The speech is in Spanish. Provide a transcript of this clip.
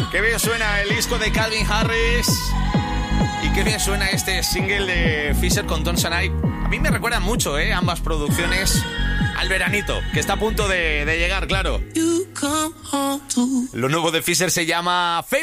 Qué bien suena el disco de Calvin Harris. Y qué bien suena este single de Fisher con Tones and I. A mí me recuerdan mucho, ambas producciones, al veranito, que está a punto de llegar, claro. Lo nuevo de Fisher se llama